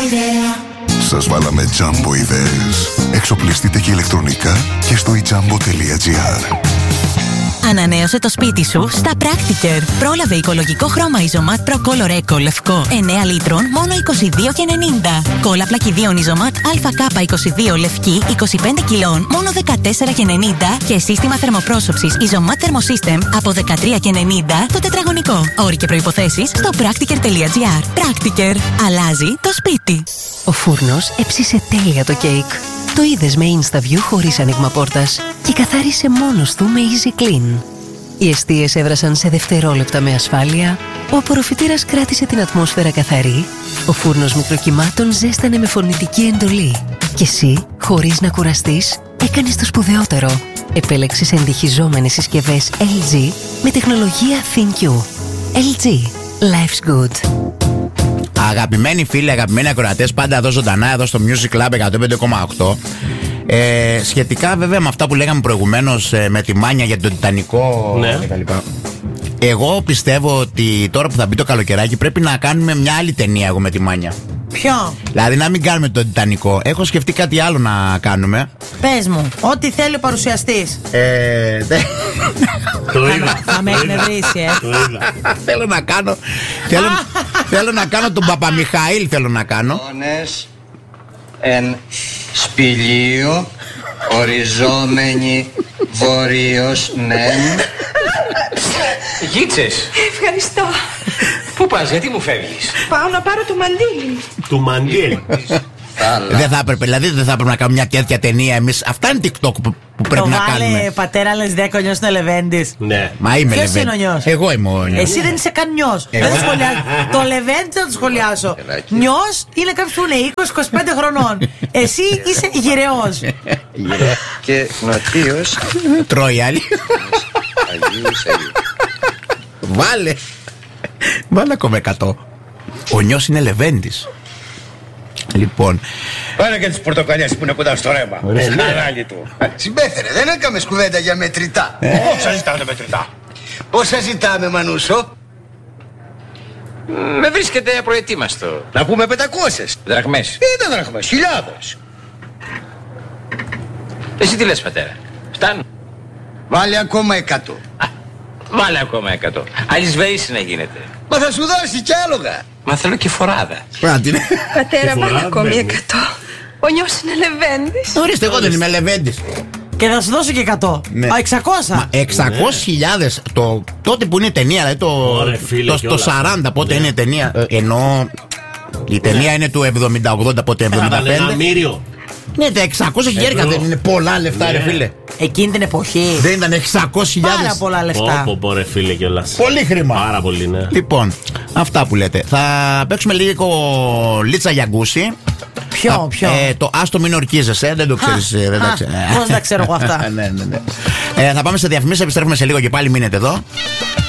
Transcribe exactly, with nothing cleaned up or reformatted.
ιδέα. Σας βάλαμε Jumbo ιδέες. Εξοπλιστείτε και ηλεκτρονικά και στο i jumbo τελεία gr. Ανανέωσε το σπίτι σου στα Practiker. Πρόλαβε οικολογικό χρώμα Isomat Pro Color Eco λευκό εννέα λίτρων μόνο είκοσι δύο και ενενήντα. Κόλλα πλακιδίων Isomat Α K είκοσι δύο λευκή είκοσι πέντε κιλών μόνο δεκατέσσερα και ενενήντα και σύστημα θερμοπρόσωψης Isomat Thermosystem από δεκατρία και ενενήντα το τετραγωνικό. Όροι και προϋποθέσεις στο practiker τελεία gr. Practiker. Αλλάζει το σπίτι. Ο φούρνος έψισε τέλεια το κέικ. Το είδες με InstaView χωρίς άνοιγμα πόρτας και καθάρισε μόνος του με Easy Clean. Οι εστίες έβρασαν σε δευτερόλεπτα με ασφάλεια, ο απορροφητήρας κράτησε την ατμόσφαιρα καθαρή, ο φούρνος μικροκυμάτων ζέστανε με φωνητική εντολή και εσύ, χωρίς να κουραστείς, έκανες το σπουδαιότερο. Επέλεξες εντυχιζόμενες συσκευές ελ τζι με τεχνολογία ThinQ. ελ τζι. Life's good. Αγαπημένοι φίλοι, αγαπημένοι ακροατές, πάντα εδώ ζωντανά, εδώ στο Music Club εκατόν πέντε κόμμα οκτώ. Ε, σχετικά βέβαια με αυτά που λέγαμε προηγουμένως ε, με τη μάνια για τον Τιτανικό, ναι, κτλ. Εγώ πιστεύω ότι τώρα που θα μπει το καλοκαιράκι πρέπει να κάνουμε μια άλλη ταινία εγώ με τη μάνια. Ποιο? Δηλαδή να μην κάνουμε τον Τιτανικό. Έχω σκεφτεί κάτι άλλο να κάνουμε. Πες μου, ό,τι θέλει ο παρουσιαστής. Ε, δε... Το είδα. Θα με εκνευρίσει, ε. Το είδα. Θέλω να κάνω. θέλω, θέλω να κάνω τον Παπαμιχαήλ. Θέλω να κάνω. Εν σπηλίου οριζόμενοι βορείος νεν. Γίτσες. Ευχαριστώ. Πού πας, γιατί μου φεύγεις? Πάω να πάρω το μαντίλι. Του μαντίλι. Δεν θα έπρεπε, δηλαδή δεν θα έπρεπε να κάνουμε μια τέτοια ταινία εμείς. Αυτά είναι TikTok που, που πρέπει το να βάλε, κάνουμε. Πατέρα, λες δέκα ο νιός είναι Λεβέντης. Ναι. Μα είμαι Ποιος Λεβέντη. είναι ο νιός? Εγώ είμαι ο νιός. Εσύ δεν είσαι καν νιός. Εγώ. Δεν το σχολιάζω. Το Λεβέντη δεν το σχολιάσω. Νιός είναι κάποιος που είναι είκοσι είκοσι πέντε χρονών. Εσύ είσαι γυρεός. Και νοτίος Τρώει άλλη. Βάλε. Βάλε ακόμα εκατό. Ο νιός είναι Λεβέντης. Λοιπόν. Πάρε και τις πορτοκαλιές που είναι κοντά στο ρεύμα. Στην του. Συμπέφερε, δεν έκαμε κουβέντα για μετρητά. Πόσα ζητάτε μετρητά? Πόσα ζητάμε, Μανούσο? Με βρίσκεται προετοίμαστο. Να πούμε πεντακόσιες. Δραχμές. Είναι δραχμές, χιλιάδες. Εσύ τι λες, πατέρα? Φτάνουν? Βάλε ακόμα εκατό. Α, βάλε ακόμα εκατό. Άλλης βαΐση να γίνεται. Μα θα σου δώσει κι άλογα. Μα θέλω και φοράδα. Πατέρα, βάλε ακόμη εκατό. Ο νιός είναι Λεβέντης. Ορίστε, εγώ δεν είμαι Λεβέντης. Και θα σου δώσω και εκατό. Ναι. Α, εξακόσια. Μα εξακόσιες χιλιάδες το, τότε που είναι η ταινία, δηλαδή το, Ωραία, φίλε, το, το σαράντα πότε ναι. είναι η ταινία. Ε, ενώ η ταινία ναι. είναι του εβδομήντα ογδόντα, πότε εβδομήντα πέντε. Ένα μύριο. Ναι, τα εξακόσια χιλιάρικα δεν είναι πολλά λεφτά, ναι. ρε φίλε. Εκείνη την εποχή. Δεν ήταν εξακόσιες χιλιάδες. Πάρα πολλά λεφτά. Πω, πω, ρε φίλε, κιόλας. Πολύ χρήμα. Πάρα πολύ, ναι. Λοιπόν, αυτά που λέτε. Θα παίξουμε λίγο Λίτσα Γιαγκούση. Ποιο, ποιο? Ε, το άστο μην ορκίζεσαι, δεν το ξέρεις. Πώς τα ξέρω εγώ αυτά. ναι, ναι, ναι. Ε, θα πάμε σε διαφημίσεις, επιστρέφουμε σε λίγο και πάλι, μείνετε εδώ.